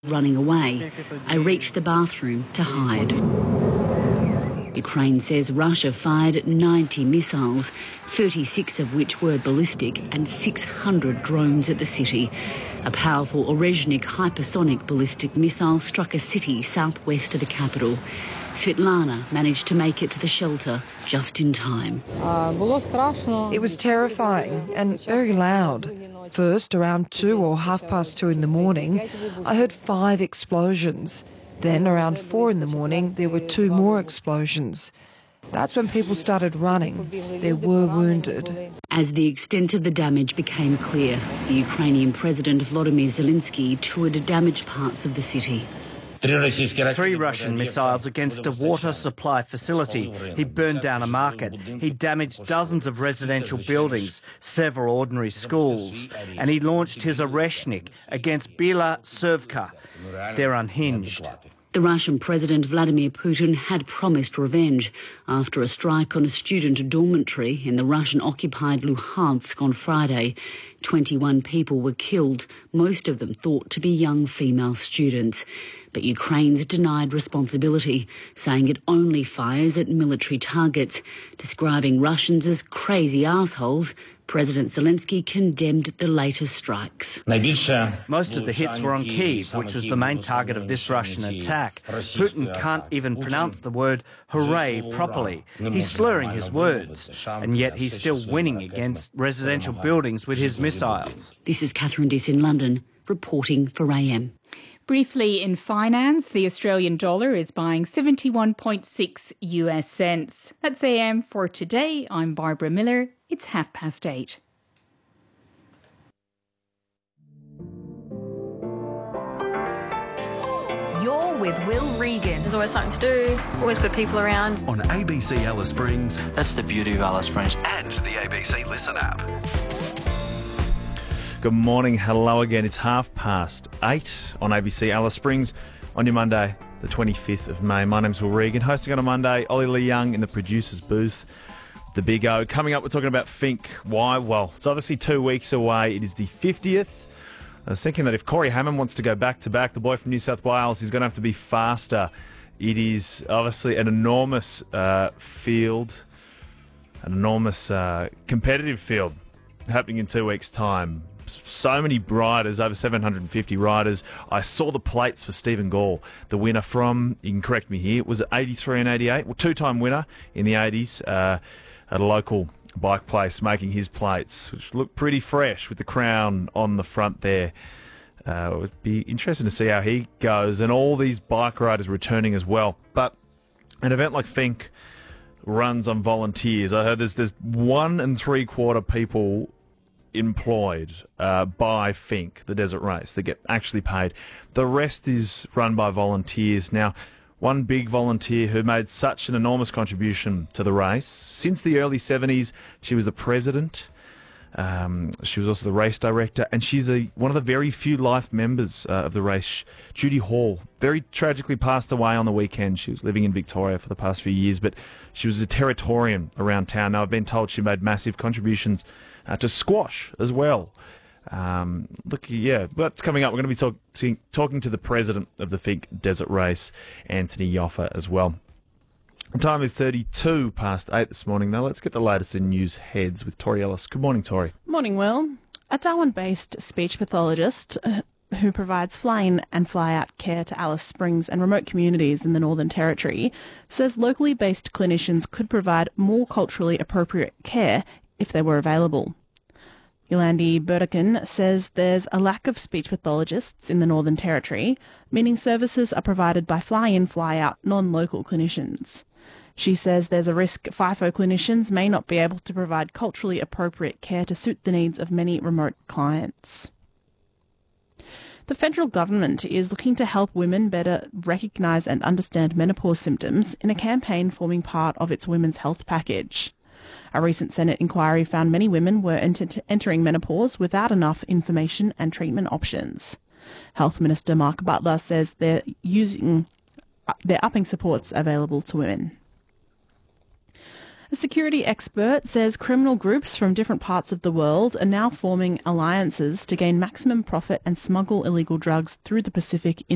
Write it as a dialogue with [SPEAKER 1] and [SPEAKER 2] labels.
[SPEAKER 1] Running away, I reached the bathroom to hide. Ukraine says Russia fired 90 missiles, 36 of which were ballistic, and 600 drones at the city. A powerful Orezhnik hypersonic ballistic missile struck a city southwest of the capital. Svetlana managed to make it to the shelter just in time.
[SPEAKER 2] It was terrifying and very loud. First, around 2 or 2:30 in the morning, I heard 5 explosions. Then, around 4 in the morning, there were 2 more explosions. That's when people started running. There were wounded.
[SPEAKER 1] As the extent of the damage became clear, the Ukrainian President Volodymyr Zelensky toured damaged parts of the city.
[SPEAKER 3] 3 Russian missiles against a water supply facility. He burned down a market. He damaged dozens of residential buildings, several ordinary schools. And he launched his Orezhnik against Bila Tservka. They're unhinged.
[SPEAKER 1] The Russian President Vladimir Putin had promised revenge after a strike on a student dormitory in the Russian-occupied Luhansk on Friday. 21 people were killed, most of them thought to be young female students. But Ukraine's denied responsibility, saying it only fires at military targets. Describing Russians as crazy assholes, President Zelensky condemned the latest strikes.
[SPEAKER 3] Most of the hits were on Kyiv, which was the main target of this Russian attack. Putin can't even pronounce the word hooray properly. He's slurring his words, and yet he's still winning against residential buildings with his missiles.
[SPEAKER 1] This is Catherine Diss in London, reporting for AM.
[SPEAKER 4] Briefly in finance, the Australian dollar is buying 71.6 US cents. That's AM for today. I'm Barbara Miller. It's 8:30.
[SPEAKER 5] You're with Will Regan.
[SPEAKER 6] There's always something to do, always good people around.
[SPEAKER 7] On ABC Alice Springs.
[SPEAKER 8] That's the beauty of Alice Springs.
[SPEAKER 7] And the ABC Listen app.
[SPEAKER 9] Good morning, hello again. It's 8:30 on ABC Alice Springs on your Monday, the 25th of May. My name's Will Regan, hosting on a Monday. Ollie Lee Young in the producer's booth, the Big O. Coming up, we're talking about Finke. Why? Well, it's obviously 2 weeks away. It is the 50th. I was thinking that if Corey Hammond wants to go back-to-back, the boy from New South Wales, he's going to have to be faster. It is obviously an enormous field, an enormous competitive field happening in 2 weeks' time. So many riders, over 750 riders. I saw the plates for Stephen Gall, the winner from, you can correct me here, was it 83 and 88? Well, 2-time winner in the 80s at a local bike place, making his plates, which look pretty fresh with the crown on the front there. It would be interesting to see how he goes, and all these bike riders returning as well. But an event like Finke runs on volunteers. I heard there's 1 3/4 people employed by Finke, the desert race, that get actually paid. The rest is run by volunteers. Now, one big volunteer who made such an enormous contribution to the race, since the early 70s, she was the president, she was also the race director, and she's one of the very few life members of the race. Judy Hall very tragically passed away on the weekend. She was living in Victoria for the past few years, but she was a Territorian around town. Now, I've been told she made massive contributions to squash as well. What's coming up? We're going to be talking to the president of the Finke Desert Race, Anthony Yoffa, as well. The time is 32 past 8 this morning, though. Let's get the latest in news heads with Tori Ellis. Good morning, Tori.
[SPEAKER 10] Morning, Will. A Darwin-based speech pathologist who provides fly-in and fly-out care to Alice Springs and remote communities in the Northern Territory says locally based clinicians could provide more culturally appropriate care if they were available. Yolandi Burdekin says there's a lack of speech pathologists in the Northern Territory, meaning services are provided by fly-in, fly-out, non-local clinicians. She says there's a risk FIFO clinicians may not be able to provide culturally appropriate care to suit the needs of many remote clients. The federal government is looking to help women better recognise and understand menopause symptoms in a campaign forming part of its women's health package. A recent Senate inquiry found many women were entering menopause without enough information and treatment options. Health Minister Mark Butler says they're upping supports available to women. A security expert says criminal groups from different parts of the world are now forming alliances to gain maximum profit and smuggle illegal drugs through the Pacific